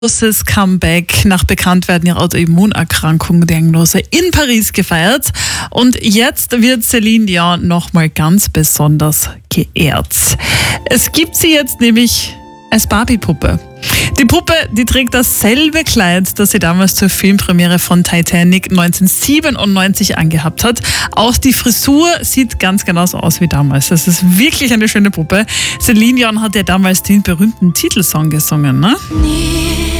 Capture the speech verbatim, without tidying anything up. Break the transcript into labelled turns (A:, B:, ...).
A: Großes Comeback nach Bekanntwerden ihrer Autoimmunerkrankung Diagnose in Paris gefeiert. Und jetzt wird Celine Dion nochmal ganz besonders geehrt. Es gibt sie jetzt nämlich als Barbie-Puppe. Die Puppe, die trägt dasselbe Kleid, das sie damals zur Filmpremiere von Titanic neunzehnhundertsiebenundneunzig angehabt hat. Auch die Frisur sieht ganz genauso aus wie damals. Das ist wirklich eine schöne Puppe. Celine Dion hat ja damals den berühmten Titelsong gesungen, ne?